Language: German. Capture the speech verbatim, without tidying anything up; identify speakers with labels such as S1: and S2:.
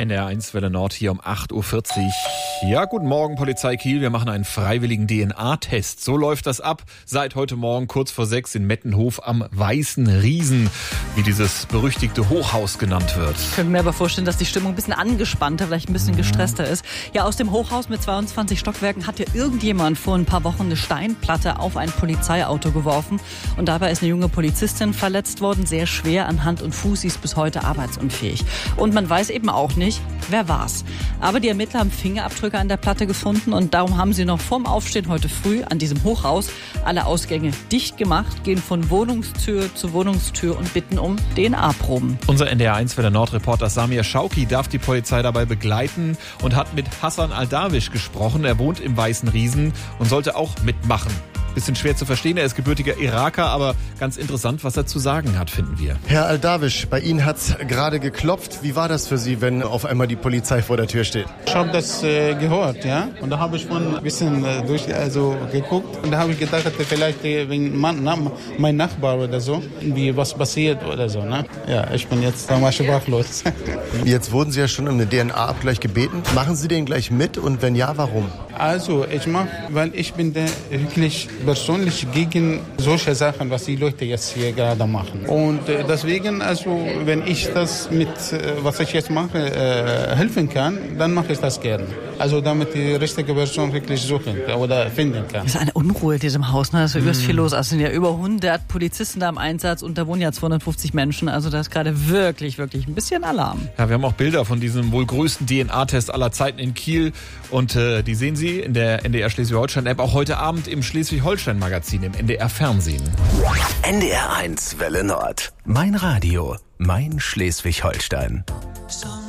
S1: N D R eins Welle Nord hier um acht Uhr vierzig. Ja, guten Morgen, Polizei Kiel. Wir machen einen freiwilligen D N A-Test. So läuft das ab seit heute Morgen kurz vor sechs in Mettenhof am Weißen Riesen, wie dieses berüchtigte Hochhaus genannt wird.
S2: Ich könnte mir aber vorstellen, dass die Stimmung ein bisschen angespannter, vielleicht ein bisschen gestresster ist. Ja, aus dem Hochhaus mit zweiundzwanzig Stockwerken hat ja irgendjemand vor ein paar Wochen eine Steinplatte auf ein Polizeiauto geworfen. Und dabei ist eine junge Polizistin verletzt worden, sehr schwer an Hand und Fuß. Sie ist bis heute arbeitsunfähig. Und man weiß eben auch nicht, wer war's. Aber die Ermittler haben Fingerabdrücke an der Platte gefunden und darum haben sie noch vorm Aufstehen heute früh an diesem Hochhaus alle Ausgänge dicht gemacht, gehen von Wohnungstür zu Wohnungstür und bitten um D N A-Proben.
S1: Unser N D R eins Welle Nord-Reporter Samir Schauki darf die Polizei dabei begleiten und hat mit Hassan Aldawisch gesprochen. Er wohnt im Weißen Riesen und sollte auch mitmachen. Bisschen schwer zu verstehen, er ist gebürtiger Iraker, aber ganz interessant, was er zu sagen hat, finden wir.
S3: Herr Aldawisch, bei Ihnen hat's gerade geklopft. Wie war das für Sie, wenn auf einmal die Polizei vor der Tür steht?
S4: Ich habe das äh, gehört, ja, und da habe ich schon ein bisschen äh, durch, also geguckt und da habe ich gedacht, vielleicht äh, wegen mein, na, mein Nachbar oder so, wie was passiert oder so, ne? Ja, ich bin jetzt mal sprachlos.
S3: Jetzt wurden Sie ja schon um einen D N A-Abgleich gebeten. Machen Sie den gleich mit und wenn ja, warum?
S4: Also ich mache, weil ich bin der wirklich persönlich gegen solche Sachen, was die Leute jetzt hier gerade machen. Und äh, deswegen, also wenn ich das mit, äh, was ich jetzt mache, äh, helfen kann, dann mache ich das gerne. Also damit die richtige Person wirklich suchen oder finden kann.
S2: Das ist eine Unruhe in diesem Haus, ne? Da ist übelst viel los. Also es sind ja über hundert Polizisten da im Einsatz und da wohnen ja zweihundertfünfzig Menschen. Also da ist gerade wirklich, wirklich ein bisschen Alarm.
S1: Ja, wir haben auch Bilder von diesem wohl größten D N A-Test aller Zeiten in Kiel und äh, die sehen Sie in der N D R Schleswig-Holstein-App, auch heute Abend im Schleswig-Holstein-Magazin, im N D R Fernsehen.
S5: N D R eins Welle Nord. Mein Radio, mein Schleswig-Holstein.